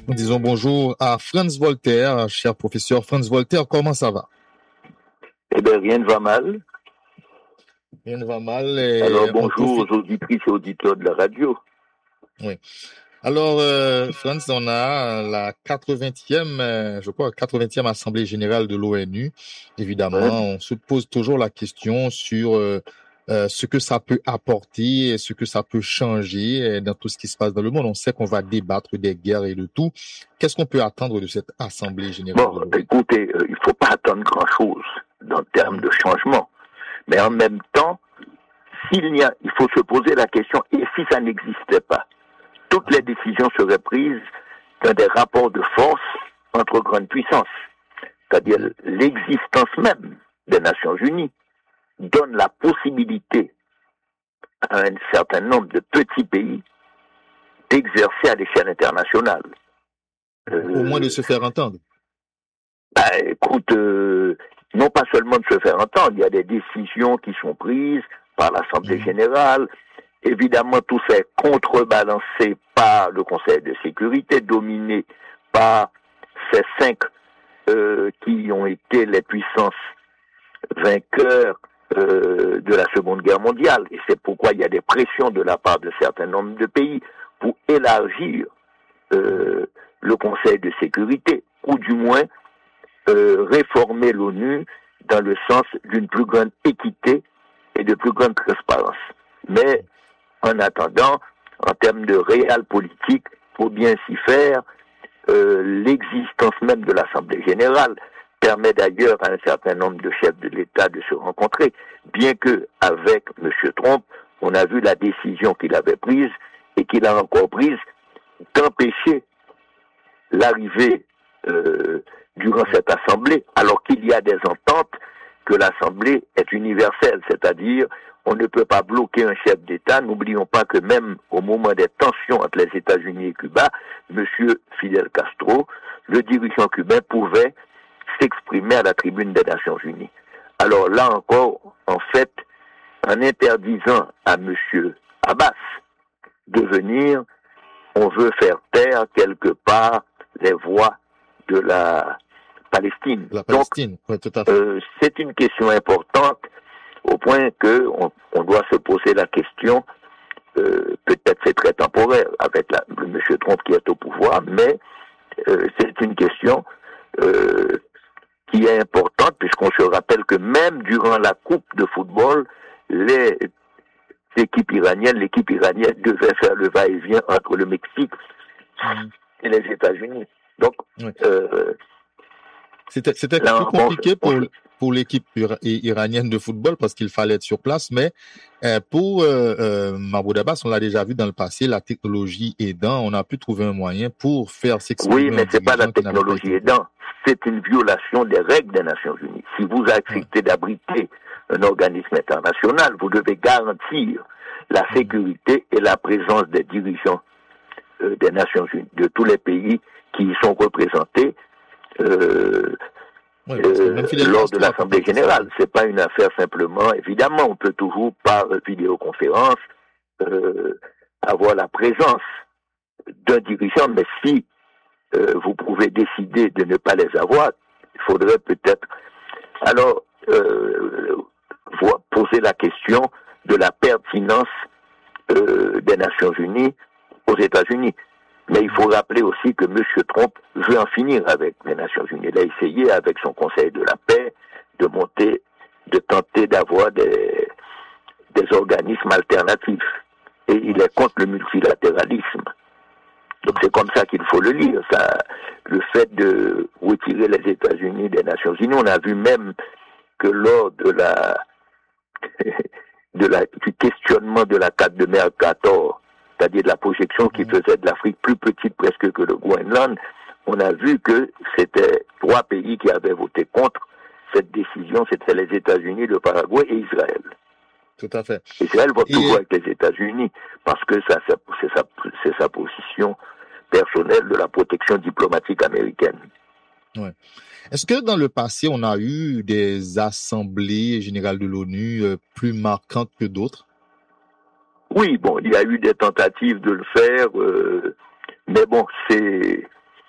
Nous disons bonjour à Franz Voltaire, cher professeur Franz Voltaire, comment ça va? Eh bien, rien ne va mal. Rien ne va mal. Alors, bonjour aux auditrices et auditeurs de la radio. Oui. Alors, Franz, on a la 80e, je crois, 80e Assemblée générale de l'ONU. Évidemment, on se pose toujours la question sur ce que ça peut apporter et ce que ça peut changer dans tout ce qui se passe dans le monde. On sait qu'on va débattre des guerres et de tout. Qu'est-ce qu'on peut attendre de cette Assemblée générale? Bon, écoutez, il ne faut pas attendre grand-chose en termes de changement. Mais en même temps, il faut se poser la question, et si ça n'existait pas? Toutes les décisions seraient prises dans des rapports de force entre grandes puissances. C'est-à-dire l'existence même des Nations Unies donne la possibilité à un certain nombre de petits pays d'exercer à l'échelle internationale. Au moins de se faire entendre. Écoute, non pas seulement de se faire entendre, il y a des décisions qui sont prises par l'Assemblée générale. Évidemment, tout ça est contrebalancé par le Conseil de sécurité, dominé par ces 5 qui ont été les puissances vainqueurs de la Seconde Guerre mondiale. Et c'est pourquoi il y a des pressions de la part de certains nombres de pays pour élargir le Conseil de sécurité, ou du moins réformer l'ONU dans le sens d'une plus grande équité et de plus grande transparence. Mais en attendant, en termes de réel politique, pour bien s'y faire, l'existence même de l'Assemblée générale permet d'ailleurs à un certain nombre de chefs de l'État de se rencontrer, bien que avec M. Trump, on a vu la décision qu'il avait prise et qu'il a encore prise d'empêcher l'arrivée durant cette Assemblée, alors qu'il y a des ententes que l'Assemblée est universelle, c'est-à-dire on ne peut pas bloquer un chef d'État. N'oublions pas que même au moment des tensions entre les États-Unis et Cuba, M. Fidel Castro, le dirigeant cubain, pouvait s'exprimer à la tribune des Nations Unies. Alors là encore, en fait, en interdisant à M. Abbas de venir, on veut faire taire quelque part les voix de la Palestine. La Palestine, oui, tout à fait. Donc, c'est une question importante au point que on doit se poser la question, peut-être c'est très temporaire avec M. Trump qui est au pouvoir, mais c'est une question qui est importante puisqu'on se rappelle que même durant la Coupe de football, l'équipe iranienne devait faire le va-et-vient entre le Mexique et les États-Unis. Donc, oui. C'était plus compliqué pour l'équipe iranienne de football parce qu'il fallait être sur place, mais pour Mahmoud Abbas, on l'a déjà vu dans le passé, la technologie aidant, on a pu trouver un moyen pour faire s'exprimer. Oui, mais c'est pas la technologie aidant, c'est une violation des règles des Nations Unies. Si vous acceptez d'abriter un organisme international, vous devez garantir la sécurité et la présence des dirigeants des Nations Unies, de tous les pays qui y sont représentés lors de l'Assemblée générale. C'est pas une affaire simplement, évidemment, on peut toujours par vidéoconférence avoir la présence d'un dirigeant, mais si vous pouvez décider de ne pas les avoir, il faudrait peut-être alors poser la question de la pertinence des Nations Unies aux États-Unis. Mais il faut rappeler aussi que M. Trump veut en finir avec les Nations Unies. Il a essayé avec son Conseil de la paix de tenter d'avoir des organismes alternatifs. Et il est contre le multilatéralisme. Donc c'est comme ça qu'il faut le lire. Le fait de retirer les États-Unis des Nations Unies, on a vu même que lors du questionnement de la carte de Mercator, c'est-à-dire de la projection qui faisait de l'Afrique plus petite presque que le Groenland, on a vu que c'était 3 pays qui avaient voté contre cette décision, c'était les États-Unis, le Paraguay et Israël. Tout à fait. Israël vote toujours avec les États-Unis parce que c'est sa position personnelle de la protection diplomatique américaine. Ouais. Est-ce que dans le passé, on a eu des assemblées générales de l'ONU plus marquantes que d'autres? Oui, bon, il y a eu des tentatives de le faire, mais bon,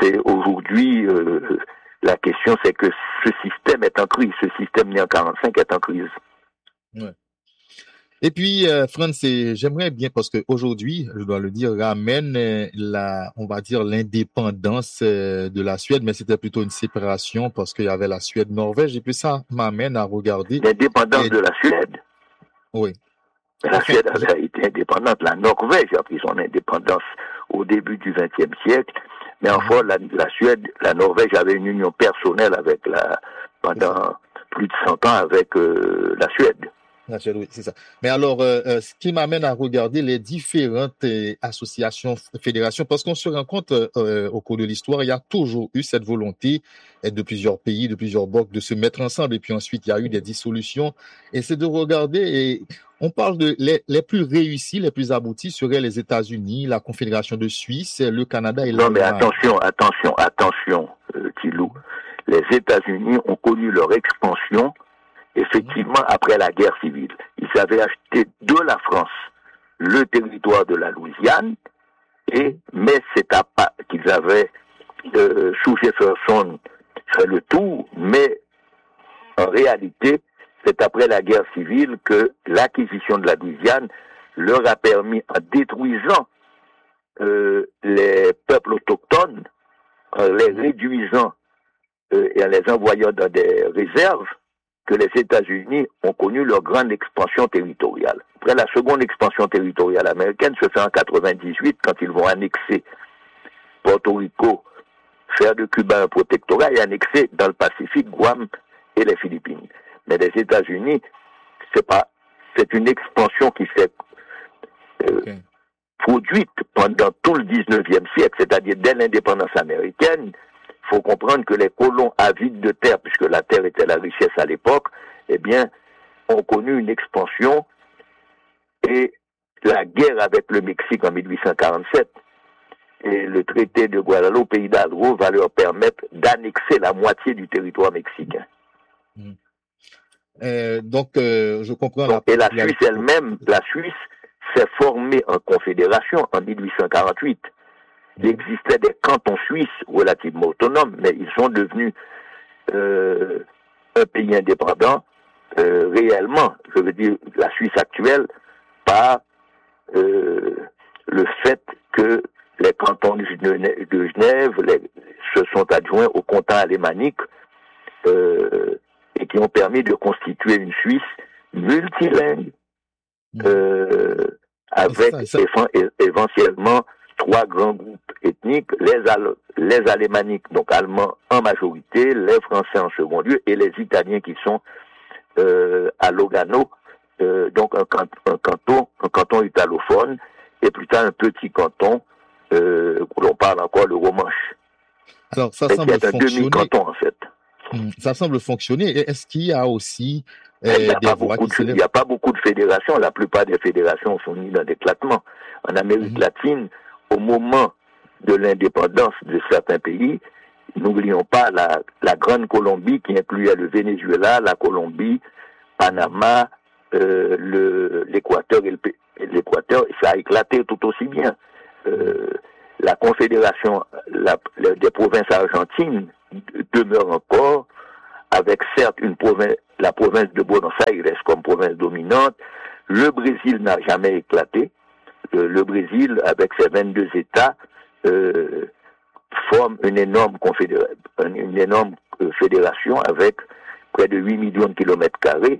c'est aujourd'hui, la question, c'est que ce système est en crise. Ce système né en 45 est en crise. Ouais. Et puis, Franz, j'aimerais bien, parce qu'aujourd'hui, je dois le dire, ramène on va dire, l'indépendance de la Suède, mais c'était plutôt une séparation parce qu'il y avait la Suède-Norvège, et puis ça m'amène à regarder. L'indépendance de la Suède. Oui. La Suède avait été indépendante. La Norvège a pris son indépendance au début du XXe siècle. Mais enfin, la Suède, la Norvège avait une union personnelle pendant plus de 100 ans avec la Suède. La Suède, oui, c'est ça. Mais alors, ce qui m'amène à regarder les différentes associations, fédérations, parce qu'on se rend compte au cours de l'histoire, il y a toujours eu cette volonté de plusieurs pays, de plusieurs blocs, de se mettre ensemble. Et puis ensuite, il y a eu des dissolutions. Et c'est de regarder, et on parle de les plus réussis, les plus aboutis seraient les États-Unis, la Confédération de Suisse, le Canada et l'Allemagne. Non, mais attention, Thilou. Les États-Unis ont connu leur expansion effectivement après la guerre civile. Ils avaient acheté de la France le territoire de la Louisiane, mais c'est à pas qu'ils avaient sous Jefferson fait le tour, mais en réalité, c'est après la guerre civile que l'acquisition de la Louisiane leur a permis, en détruisant les peuples autochtones, en les réduisant et en les envoyant dans des réserves, que les États-Unis ont connu leur grande expansion territoriale. Après, la seconde expansion territoriale américaine se fait en 98, quand ils vont annexer Porto Rico, faire de Cuba un protectorat et annexer dans le Pacifique Guam et les Philippines. Mais les États-Unis, c'est une expansion qui s'est produite pendant tout le 19e siècle, c'est-à-dire dès l'indépendance américaine. Il faut comprendre que les colons avides de terre, puisque la terre était la richesse à l'époque, eh bien, ont connu une expansion, et la guerre avec le Mexique en 1847 et le traité de Guadalupe, pays d'Hidalgo, va leur permettre d'annexer la moitié du territoire mexicain. Donc, je comprends. Et la Suisse elle-même, s'est formée en confédération en 1848. Il existait des cantons suisses relativement autonomes, mais ils sont devenus un pays indépendant réellement, je veux dire, la Suisse actuelle, par le fait que les cantons de Genève se sont adjoints au canton alémanique et qui ont permis de constituer une Suisse multilingue avec éventuellement 3 grands groupes ethniques, les alémaniques, donc allemands en majorité, les français en second lieu, et les italiens qui sont à Lugano, donc un canton italophone, et plus tard un petit canton où l'on parle encore le romanche. Alors, ça semble fonctionner. Un demi-canton, en fait. Ça semble fonctionner. Est-ce qu'il y a aussi il n'y a pas beaucoup de fédérations. La plupart des fédérations sont nées dans l'éclatement. En Amérique latine, au moment de l'indépendance de certains pays, n'oublions pas la Grande Colombie qui incluait le Venezuela, la Colombie, Panama, l'Équateur et l'Équateur, ça a éclaté tout aussi bien. La confédération des provinces argentines demeure encore, avec certes la province de Buenos Aires comme province dominante. Le Brésil n'a jamais éclaté. Le Brésil, avec ses 22 États, forme une énorme fédération avec près de 8 millions de kilomètres carrés.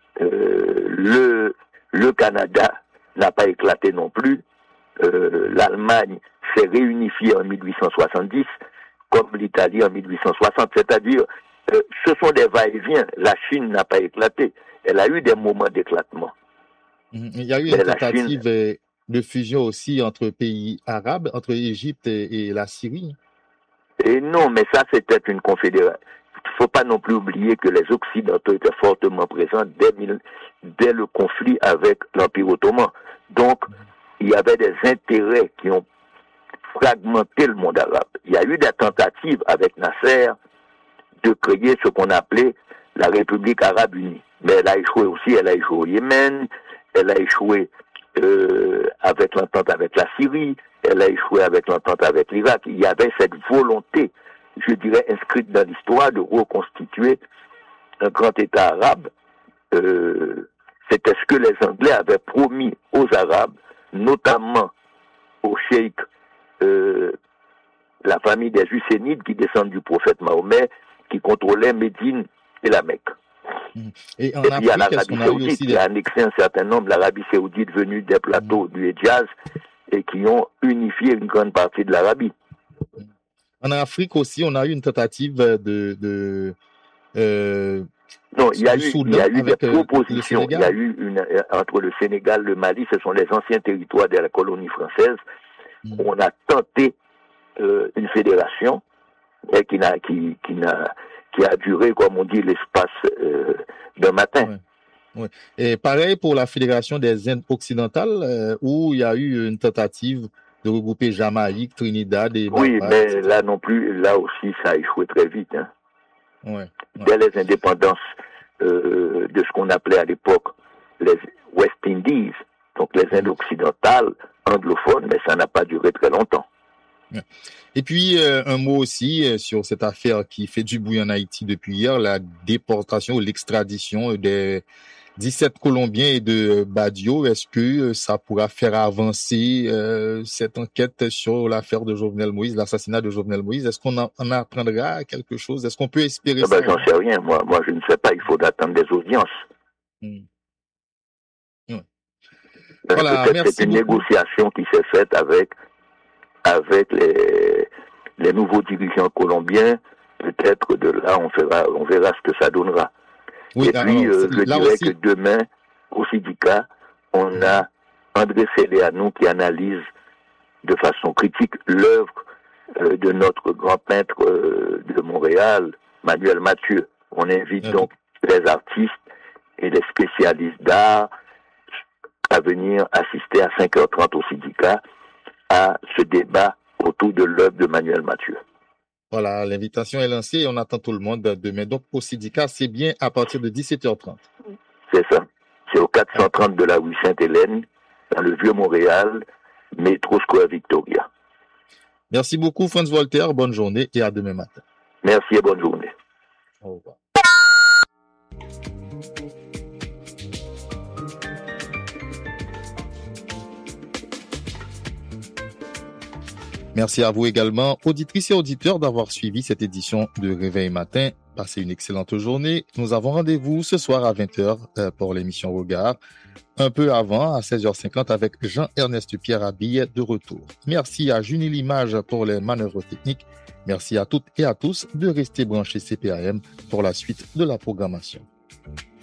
Le Canada n'a pas éclaté non plus. L'Allemagne s'est réunifiée en 1870, comme l'Italie en 1860. C'est-à-dire, ce sont des va-et-vient. La Chine n'a pas éclaté. Elle a eu des moments d'éclatement. Il y a eu une tentative de fusion aussi entre pays arabes, entre l'Égypte et la Syrie. Et non, mais ça, c'était une confédération. Il ne faut pas non plus oublier que les Occidentaux étaient fortement présents dès le conflit avec l'Empire ottoman. Donc, il y avait des intérêts qui ont fragmenté le monde arabe. Il y a eu des tentatives avec Nasser de créer ce qu'on appelait la République arabe unie. Mais elle a échoué aussi, elle a échoué au Yémen, elle a échoué avec l'entente avec la Syrie, elle a échoué avec l'entente avec l'Irak. Il y avait cette volonté, je dirais, inscrite dans l'histoire de reconstituer un grand État arabe. C'était ce que les Anglais avaient promis aux Arabes, notamment aux cheikh, la famille des Hussénides qui descendent du prophète Mahomet, qui contrôlait Médine et la Mecque. Et en puis il y a Afrique, est-ce l'Arabie qu'on a eu Saoudite aussi qui a annexé un certain nombre, l'Arabie Saoudite venue des plateaux du Hejaz et qui ont unifié une grande partie de l'Arabie. En Afrique aussi, on a eu une tentative non, il y a eu des propositions. Il y a eu entre le Sénégal et le Mali, ce sont les anciens territoires de la colonie française. On a tenté une fédération et qui a duré, comme on dit, l'espace d'un matin. Ouais. Et pareil pour la Fédération des Indes occidentales, où il y a eu une tentative de regrouper Jamaïque, Trinidad et Barbados. Oui, mais là non plus, là aussi, ça a échoué très vite. Hein. Dès les indépendances de ce qu'on appelait à l'époque les West Indies, donc les Indes occidentales, anglophones, mais ça n'a pas duré très longtemps. Et puis, un mot aussi sur cette affaire qui fait du bruit en Haïti depuis hier, la déportation ou l'extradition des 17 Colombiens et de Badio. Est-ce que ça pourra faire avancer cette enquête sur l'affaire de Jovenel Moïse, l'assassinat de Jovenel Moïse? Est-ce qu'on en apprendra quelque chose? Est-ce qu'on peut espérer ça? J'en sais rien. Moi, je ne sais pas. Il faut attendre des audiences. Voilà, merci c'est une beaucoup. négociation qui s'est faite avec les nouveaux dirigeants colombiens. Peut-être de là, on verra ce que ça donnera. Oui, et puis, je dirais aussi... que demain, au syndicat, on a André Céléanou qui analyse de façon critique l'œuvre de notre grand peintre de Montréal, Manuel Mathieu. On invite donc les artistes et les spécialistes d'art à venir assister à 5h30 au syndicat à ce débat autour de l'œuvre de Manuel Mathieu. Voilà, l'invitation est lancée et on attend tout le monde demain. Donc, au syndicat, c'est bien à partir de 17h30. C'est ça. C'est au 430 de la rue Sainte-Hélène, dans le Vieux-Montréal, métro Square Victoria. Merci beaucoup, Franz Voltaire. Bonne journée et à demain matin. Merci et bonne journée. Au revoir. Merci à vous également, auditrices et auditeurs, d'avoir suivi cette édition de Réveil Matin. Passez une excellente journée. Nous avons rendez-vous ce soir à 20h pour l'émission Regard. Un peu avant, à 16h50, avec Jean-Ernest Pierre Abille de retour. Merci à Junie Limage pour les manœuvres techniques. Merci à toutes et à tous de rester branchés CPAM pour la suite de la programmation.